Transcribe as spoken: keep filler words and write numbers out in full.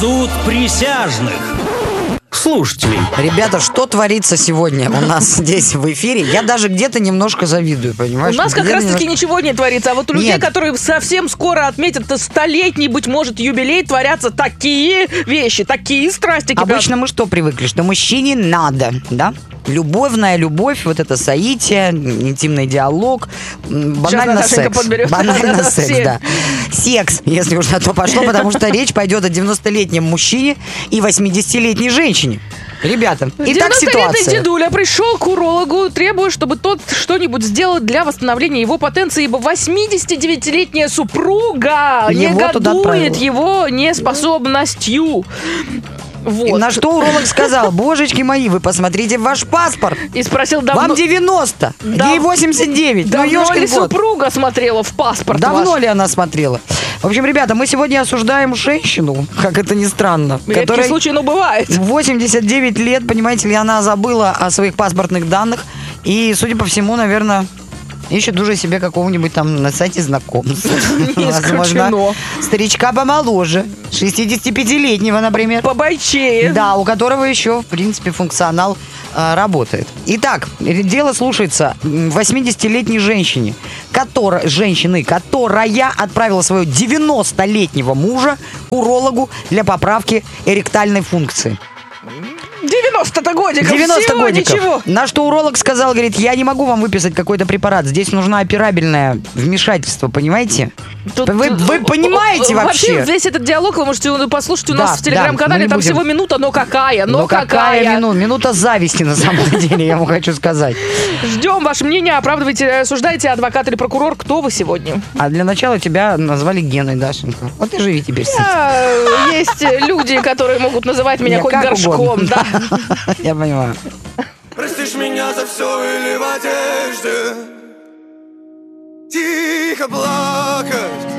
Суд присяжных. Слушателей. Ребята, что творится сегодня у нас здесь в эфире? Я даже где-то немножко завидую, понимаешь? У нас как Где-то раз-таки немножко... ничего не творится. А вот у людей, Нет. которые совсем скоро отметят столетний, быть может, юбилей, творятся такие вещи, такие страсти. Обычно мы что привыкли? Что мужчине надо, да? Любовная любовь, вот это соитие, интимный диалог, банально секс. Банально да, секс, все. да. Секс, если уж на то пошло, потому что речь пойдет о девяностолетнем мужчине и восьмидесятилетней женщине. Ребята, итак ситуация. девяностолетний дедуля пришел к урологу, требуя, чтобы тот что-нибудь сделал для восстановления его потенции, ибо восьмидесятидевятилетняя супруга Его туда негодует отправила. его неспособностью. Вот. На что уролог сказал: божечки мои, вы посмотрите в ваш паспорт. И спросил, давно... Вам девяносто, Да- ей восемьдесят девять. Ну, давно ёшкин ли кот. супруга смотрела в паспорт Давно ваш? ли она смотрела? В общем, ребята, мы сегодня осуждаем женщину, как это ни странно, Редкий которая случай, но бывает. восемьдесят девять лет, понимаете ли, она забыла о своих паспортных данных. И, судя по всему, наверное, ищет уже себе какого-нибудь там на сайте знакомств. Не исключено. Старичка помоложе, шестидесятипятилетнего, например. Побойчее. Да, у которого еще, в принципе, функционал э, работает. Итак, дело слушается восьмидесятилетней женщине, которая, женщины, которая отправила своего девяностолетнего мужа к урологу для поправки эректальной функции. девяносто годиков. девяносто всего, годиков. Ничего. На что уролог сказал, говорит, я не могу вам выписать какой-то препарат. Здесь нужно операбельное вмешательство, понимаете? Тут- Вы, вы понимаете вообще? весь этот диалог вы можете послушать у нас Да, в телеграм-канале. да, мы не Там будем. всего минута, но какая, но, Но какая минута? Минута зависти, на самом деле, я вам хочу сказать. Ждем ваше мнение, оправдывайте, осуждайте, адвокат или прокурор. Кто вы сегодня? А для начала тебя назвали Геной, Дашенька. Вот и живи теперь с этим. А, есть люди, которые могут называть меня Не, хоть как горшком. угодно. Да. Я понимаю. Простишь меня за все или в одежде тихо плакать